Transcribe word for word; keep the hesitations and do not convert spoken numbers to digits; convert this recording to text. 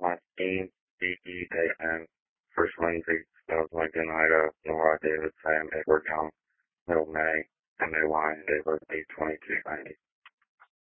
Last name, D E A N. First Lindsay, spelled Lincoln, Ida, Nora, David, Sam, Edward, Tom, middle May, M A Y, date birth eight twenty-two ninety.